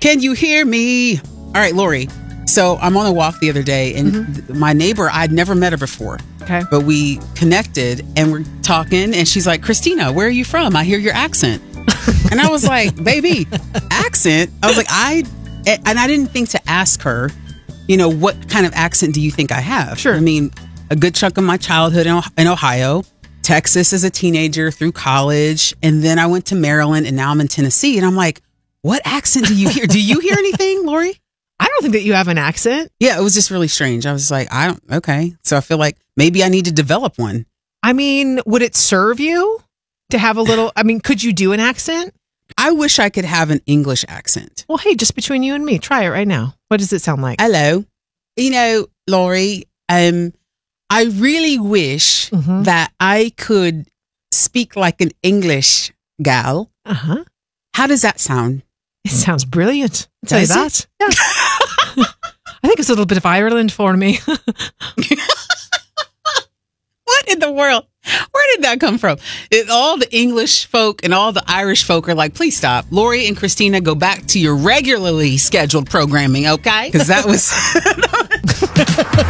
Can you hear me? All right, Lori. So I'm on a walk the other day, and my neighbor, I'd never met her before. Okay. But we connected, and we're talking, and she's like, Christina, where are you from? I hear your accent. And I was like, baby, accent? I was like, I didn't think to ask her, what kind of accent do you think I have? Sure. I mean, a good chunk of my childhood in Ohio, Texas as a teenager through college, and then I went to Maryland, and now I'm in Tennessee. And I'm like, what accent do you hear? Do you hear anything, Lori? I don't think that you have an accent. Yeah, it was just really strange. I was like, okay. So I feel like maybe I need to develop one. I mean, would it serve you to have a little, could you do an accent? I wish I could have an English accent. Well, hey, just between you and me, try it right now. What does it sound like? Hello. Lori, I really wish that I could speak like an English gal. Uh-huh. How does that sound? It sounds brilliant. I'll tell you Does that. Yeah. I think it's a little bit of Ireland for me. What in the world? Where did that come from? All the English folk and all the Irish folk are like, please stop. Lori and Christina, go back to your regularly scheduled programming, okay? Because that was...